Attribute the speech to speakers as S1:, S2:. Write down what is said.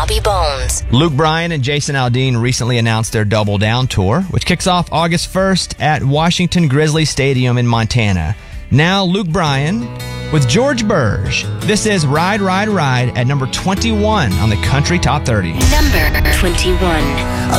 S1: Bobby Bones.
S2: Luke Bryan and Jason Aldean recently announced their Double Down tour, which kicks off August 1st at Washington Grizzly Stadium in Montana. Now, Luke Bryan with George Burge. This is Ride, Ride, Ride at number 21 on the Country Top 30.
S1: Number 21.
S3: I